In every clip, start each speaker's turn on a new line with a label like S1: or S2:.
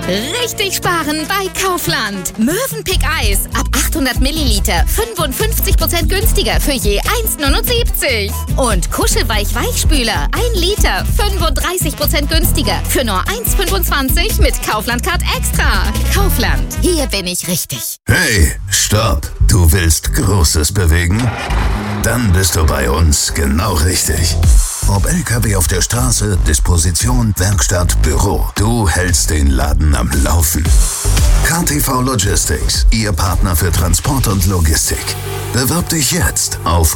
S1: Richtig sparen bei Kaufland. Mövenpick Eis ab 800 Milliliter 55% günstiger für je 1,79. Und Kuschelweich-Weichspüler 1 Liter 35% günstiger für nur 1,25 mit Kaufland Card Extra. Kaufland, hier bin ich richtig.
S2: Hey, stopp! Du willst Großes bewegen? Dann bist du bei uns genau richtig. Ob LKW auf der Straße, Disposition, Werkstatt, Büro. Du hältst den Laden am Laufen. KTV Logistics, Ihr Partner für Transport und Logistik. Bewirb dich jetzt auf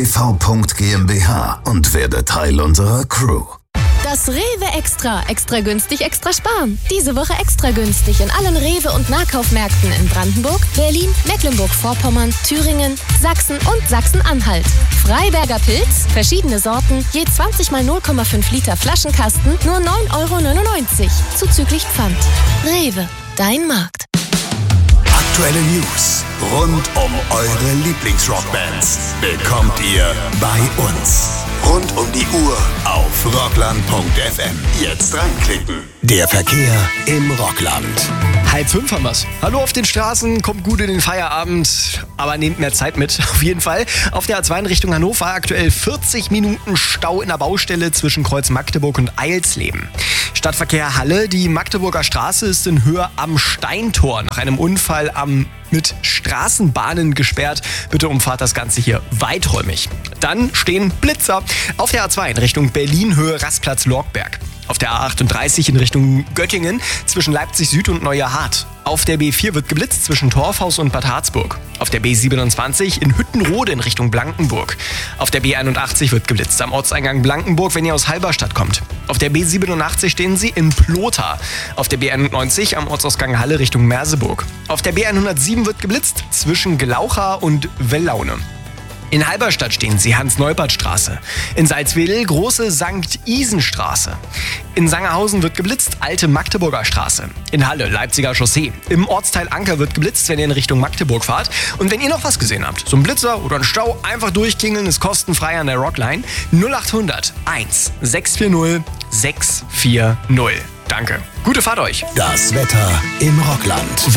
S2: ktv.gmbH und werde Teil unserer Crew.
S3: Das Rewe Extra. Extra günstig, extra sparen. Diese Woche extra günstig in allen Rewe- und Nahkaufmärkten in Brandenburg, Berlin, Mecklenburg-Vorpommern, Thüringen, Sachsen und Sachsen-Anhalt. Freiberger Pilz, verschiedene Sorten, je 20 mal 0,5 Liter Flaschenkasten, nur 9,99 € zuzüglich Pfand. Rewe, dein Markt.
S4: Aktuelle News rund um eure Lieblingsrockbands bekommt ihr bei uns. Rund um die Uhr auf rockland.fm. Jetzt reinklicken. Der Verkehr im Rockland.
S5: 4:30 haben wir's. Hallo auf den Straßen, kommt gut in den Feierabend, aber nehmt mehr Zeit mit. Auf jeden Fall. Auf der A2 in Richtung Hannover aktuell 40 Minuten Stau in der Baustelle zwischen Kreuz Magdeburg und Eilsleben. Stadtverkehr Halle, die Magdeburger Straße ist in Höhe am Steintor nach einem Unfall mit Straßenbahnen gesperrt. Bitte umfahrt das Ganze hier weiträumig. Dann stehen Blitzer auf der A2 in Richtung Berlin, Höhe Rastplatz-Lorgberg. Auf der A38 in Richtung Göttingen zwischen Leipzig Süd und Neuerhardt. Auf der B4 wird geblitzt zwischen Torfhaus und Bad Harzburg. Auf der B27 in Hüttenrode in Richtung Blankenburg. Auf der B81 wird geblitzt am Ortseingang Blankenburg, wenn ihr aus Halberstadt kommt. Auf der B87 stehen sie in Plotha. Auf der B91 am Ortsausgang Halle Richtung Merseburg. Auf der B107 wird geblitzt zwischen Glaucha und Wellaune. In Halberstadt stehen sie Hans-Neupert-Straße. In Salzwedel Große Sankt-Isen-Straße. In Sangerhausen wird geblitzt Alte Magdeburger Straße. In Halle Leipziger Chaussee. Im Ortsteil Anker wird geblitzt, wenn ihr in Richtung Magdeburg fahrt. Und wenn ihr noch was gesehen habt, so ein Blitzer oder ein Stau, einfach durchklingeln, ist kostenfrei an der Rockline 0800 1 640 640. Danke. Gute Fahrt euch.
S4: Das Wetter im Rockland.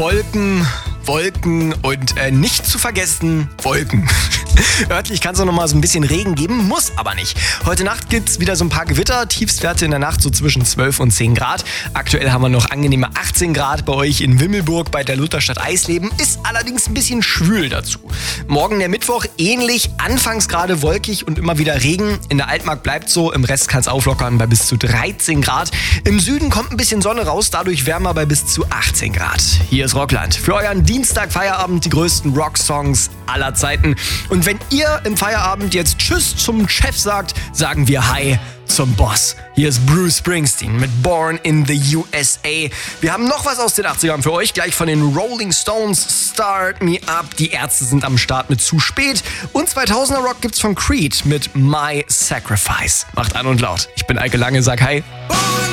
S5: Wolken und nicht zu vergessen, Wolken. Örtlich kann es auch noch mal so ein bisschen Regen geben, muss aber nicht. Heute Nacht gibt's wieder so ein paar Gewitter, Tiefstwerte in der Nacht so zwischen 12 und 10 Grad. Aktuell haben wir noch angenehme 18 Grad bei euch in Wimmelburg bei der Lutherstadt Eisleben, ist allerdings ein bisschen schwül dazu. Morgen der Mittwoch ähnlich, anfangs gerade wolkig und immer wieder Regen. In der Altmark bleibt so, im Rest kann es auflockern bei bis zu 13 Grad. Im Süden kommt ein bisschen Sonne raus, dadurch wärmer bei bis zu 18 Grad. Hier ist Rockland. Für euren Dienstag Feierabend die größten Rocksongs aller Zeiten. Und wenn ihr im Feierabend jetzt Tschüss zum Chef sagt, sagen wir Hi zum Boss. Hier ist Bruce Springsteen mit Born in the USA. Wir haben noch was aus den 80ern für euch. Gleich von den Rolling Stones, Start Me Up. Die Ärzte sind am Start mit Zu spät. Und 2000er Rock gibt's von Creed mit My Sacrifice. Macht an und laut. Ich bin Eike Lange, sag Hi.